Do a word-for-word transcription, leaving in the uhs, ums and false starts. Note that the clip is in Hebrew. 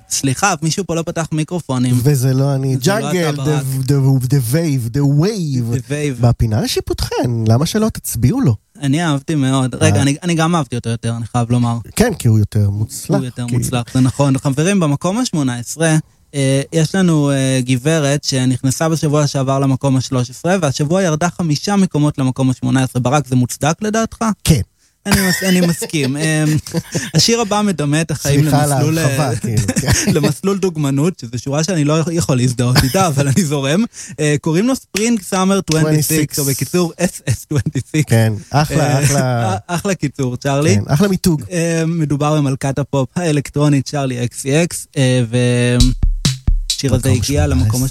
סליחה, מישהו פה לא פתח מיקרופונים. וזה לא אני. ג'אנגל, the wave, the wave. בפינה לשיפוטכן, למה שלא תצביעו לו? אני אהבתי מאוד. רגע, אני גם אהבתי אותו יותר, אני חייב לומר. כן, כי הוא יותר מוצלח. הוא יותר מוצלח, זה נכון. חברים, במקום ה-שמונה עשרה, יש לנו גברת שנכנסה בשבוע שעבר למקום ה-שלוש עשרה, והשבוע ירדה חמישה מקומות למקום ה-שמונה עשרה. ברק, זה מוצדק לדעתך? כן. אני מסכים. השיר הבא מדמה את החיים למסלול דוגמנות, שזו שורה שאני לא יכול להזדהות איתה, אבל אני זורם. קוראים לו ספרינג סאמר עשרים ושש, או בקיצור אס אס עשרים ושש. כן, אחלה, אחלה. אחלה קיצור, צ'רלי. כן, אחלה מיתוג. מדובר במלכת הפופ האלקטרונית, צ'רלי אקס אי אקס, והשיר הזה הגיע למקום